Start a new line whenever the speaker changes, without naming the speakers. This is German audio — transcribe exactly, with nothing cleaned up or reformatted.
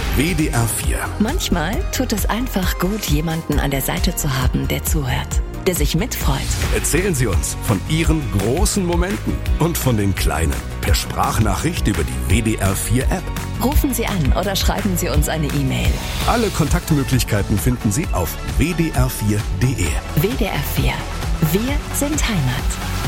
W D R vier.
Manchmal tut es einfach gut, jemanden an der Seite zu haben, der zuhört, der sich mitfreut.
Erzählen Sie uns von Ihren großen Momenten und von den kleinen. Per Sprachnachricht über die W D R vier App.
Rufen Sie an oder schreiben Sie uns eine E-Mail.
Alle Kontaktmöglichkeiten finden Sie auf w d r vier punkt d e.
W D R vier. Wir sind Heimat.